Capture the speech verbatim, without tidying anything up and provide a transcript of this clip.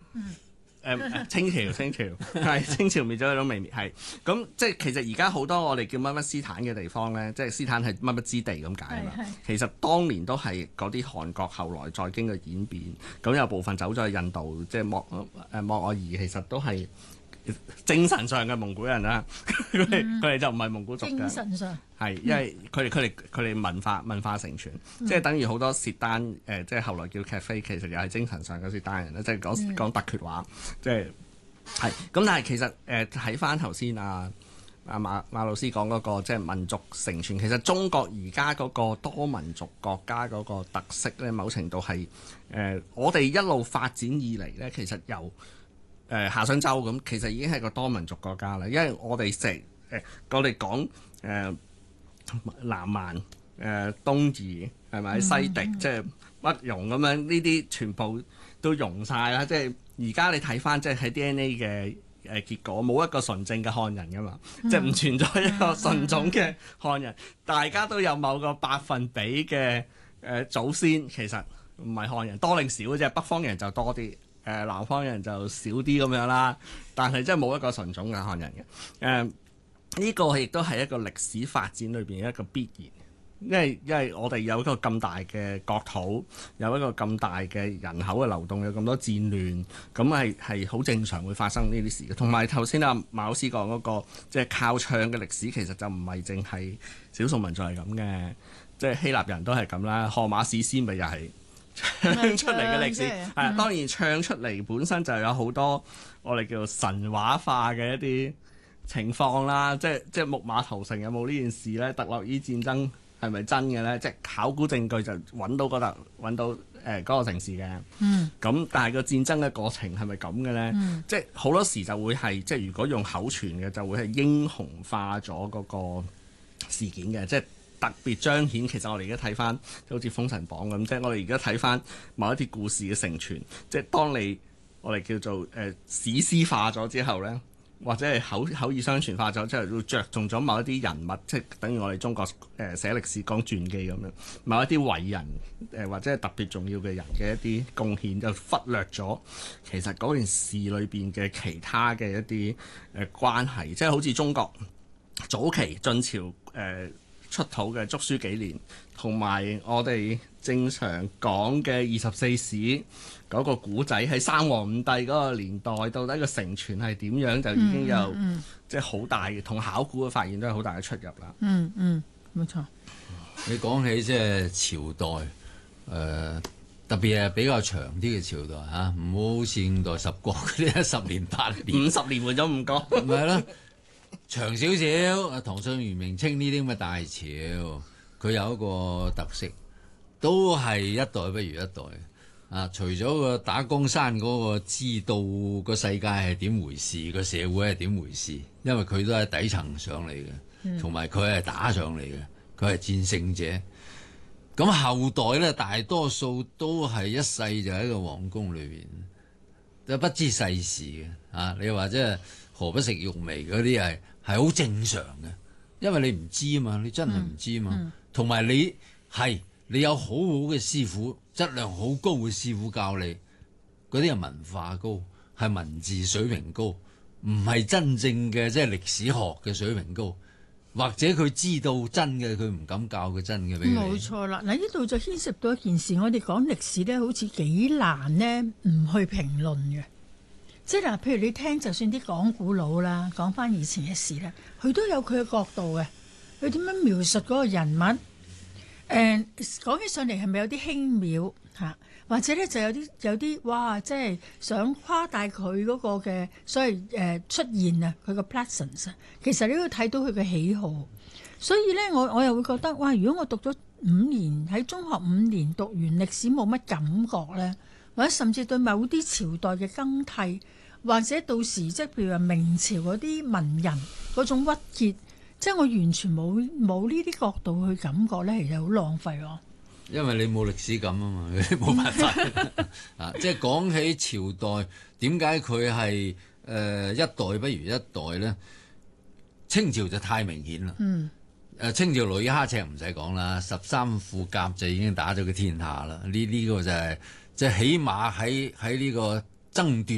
嗯誒、呃、清朝清朝係清朝滅咗佢都未滅，係咁即係其實而家好多我哋叫乜乜斯坦嘅地方咧，即係斯坦係乜乜之地咁解啊嘛。其實當年都係嗰啲汗國，後來再經過演變，咁有部分走咗去印度，即係莫誒莫卧兒，其實都係精神上嘅蒙古人啦。佢哋佢哋就唔係蒙古族嘅。 精神上係，因為佢哋佢哋佢哋文化文化承傳，嗯、即係等於好多契丹誒、呃，即係後來叫咖啡，其實又係精神上嘅契丹人啦，即係講、嗯、講突厥話，即係係咁。但係其實誒睇翻頭先啊啊馬馬老師講嗰個即係民族承傳，其實中國而家嗰個多民族國家嗰個特色咧，某程度係誒、呃、我哋一路發展以嚟咧，其實由誒、呃、夏商周咁，其實已經係個多民族國家啦。因為我哋成誒我哋講誒。呃南蠻、誒、呃、東夷係咪西狄，嗯、即係乜戎咁樣，呢啲全部都融晒啦。即係而家你睇翻，即係喺 D N A 嘅誒結果，冇一個純正嘅漢人噶嘛，嗯、即係唔存在一個純種嘅漢人，嗯、大家都有某個百分比嘅誒、呃、祖先，其實唔係漢人，多定少嘅啫。北方人就多啲，誒、呃、南方人就少啲咁樣啦。但係即係冇一個純種嘅漢人嘅誒。呃呢個亦都係一個歷史發展裏邊一個必然，因為因為我哋有一個咁大嘅國土，有一個咁大嘅人口嘅流動，有咁多戰亂，咁係係好正常會發生呢啲事嘅。同埋頭先阿馬老師講嗰個即係靠唱嘅歷史，其實就唔係淨係少數民族係咁嘅，即係希臘人都係咁啦，荷馬史詩咪又係唱出嚟嘅歷史。係啊，當然唱出嚟本身就有好多我哋叫做神話化嘅一啲情況啦，即係即係木馬屠城有冇呢件事咧？特洛伊戰爭係咪真嘅咧？即係考古證據就揾到嗰度揾到誒嗰、呃那個城市嘅。嗯。咁但係個戰爭嘅過程係咪咁嘅咧？嗯、即係好多時就會係即係如果用口傳嘅，就會係英雄化咗嗰個事件嘅，即係特別彰顯。其實我哋而家睇翻，就好似《封神榜》咁，即係我哋而家睇翻某一啲故事嘅承傳，即係當你我哋叫做誒、呃、史詩化咗之後咧。或者係口口耳相傳化咗，即係會着重咗某一啲人物，即係等於我哋中國誒、呃、寫歷史講傳記咁樣，某一啲偉人誒、呃、或者係特別重要嘅人嘅一啲貢獻，就忽略咗其實嗰件事裏邊嘅其他嘅一啲誒、呃、關係，即係好似中國早期晉朝誒、呃、出土嘅竹書紀年，同埋我哋正常講嘅二十四史。嗰個古仔喺三皇五帝嗰個年代，到底個承傳係點樣，就已經有、嗯嗯、即係好大嘅，同考古嘅發現都係好大嘅出入啦。 嗯嗯，冇錯。 你講起即係朝代，誒、呃、特別係比較長啲嘅朝代嚇，唔好好似五代十國嗰啲十年八年、 五十年換咗五個， 唔係啦，長少少。唐宋元明清呢啲咁嘅大朝，佢有一個特色，都係一代不如一代。啊！除咗個打江山嗰個知道個世界係點回事，個社會係點回事，因為佢都係底層上嚟嘅，同埋佢係打上嚟嘅，佢係戰勝者。咁後代咧，大多數都係一世就喺個皇宮裏邊，都不知世事嘅。啊，你話即係何不食肉糜嗰啲係係好正常嘅，因為你唔知啊嘛，你真係唔知啊嘛，同埋、嗯嗯、你係你有好好嘅師傅。質量好高嘅師傅教你，嗰啲係文化高，係文字水平高，唔係真正嘅即係歷史學嘅水平高，或者佢知道真嘅，佢唔敢教佢真嘅俾你。 冇錯啦，嗱呢度就牽涉到一件事，我哋講歷史咧，好似幾難呢唔去評論嘅。即係嗱，譬如你聽，就算啲講古佬啦，講翻以前嘅事咧，佢都有佢嘅角度嘅，佢點樣描述嗰個人物？誒、呃、講起上嚟係咪有啲輕蔑嚇？或者咧就有啲有啲哇，即係想誇大佢嗰個嘅所謂誒、呃、出現啊，佢個 presence 其實你都睇到佢嘅喜好。所以咧，我我又會覺得哇，如果我讀咗五年喺中學五年讀完歷史冇乜感覺咧，或者甚至對某啲朝代嘅更替，或者到時即係譬如話明朝嗰啲文人嗰種鬱結。即係我完全冇冇呢啲角度去感覺咧，其實好浪費喎。 因為你冇歷史感啊嘛，你冇辦法啊！即係講起朝代，點解佢係誒一代不如一代咧？清朝就太明顯啦。嗯。誒，清朝雷蝦尺唔使講啦，十三副甲就已經打咗個天下啦。呢呢、呢個就係即係起碼喺喺呢個爭奪